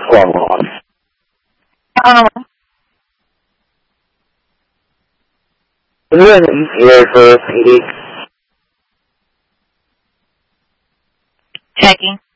going on? Is there an ETA for PD? Checking.